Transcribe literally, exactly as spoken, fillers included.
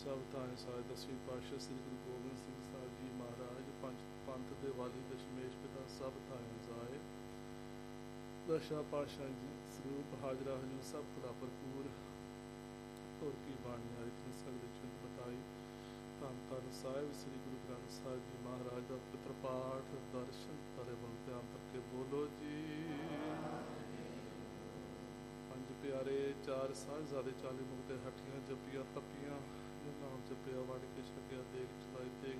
ਸਭ ਧੰਨ ਸਾਹਿਬ ਦਸਵੀਂ ਪਾਤਸ਼ਾਹ ਸ੍ਰੀ ਗੁਰੂ ਗੋਬਿੰਦ ਸਿੰਘ ਸਾਹਿਬ ਜੀ ਮਹਾਰਾਜ ਪੰਜ ਪੰਥ ਦੇ ਵਾਲੀ ਦਸ਼ਮੇਸ਼ ਪਿਤਾ ਸਭ ਧੰਨ ਸਾਹਿਬ ਦਸ਼ਾ ਪਾਤਸ਼ਾਹ ਜੀ ਸਰੂਪ ਹਾਜ਼ਰਾ ਹਜੂਰ ਸਭ ਖੁਦਾ ਭਰਪੂਰ ਹੋਰ ਕੀ ਬਾਣੀ ਆਈ ਤਿੰਨ ਸਗਲੇ ਚਿੰਤ ਬਤਾਈ ਧੰਨ ਧੰਨ ਸਾਹਿਬ ਸ੍ਰੀ ਗੁਰੂ ਗ੍ਰੰਥ ਸਾਹਿਬ ਜੀ ਮਹਾਰਾਜ ਦਾ ਪਿਤਰ ਪਾਠ ਦਰਸ਼ਨ ਕਰੇ ਬਲ ਧਿਆਨ ਕਰਕੇ ਬੋਲੋ ਜੀ। ਪੰਜ ਪਿਆਰੇ ਚਾਰ ਸਾਹਿਬਜ਼ਾਦੇ ਚਾਲੀ ਮੁਕਤੇ ਹੱਠੀਆਂ ਜੱਪੀਆਂ ਤੱਪੀਆਂ ਨਾਮ ਜਪਿਆ ਵੜ ਕੇ ਛਕਿਆ ਦੇਖ ਚਲਾਈ ਤੇ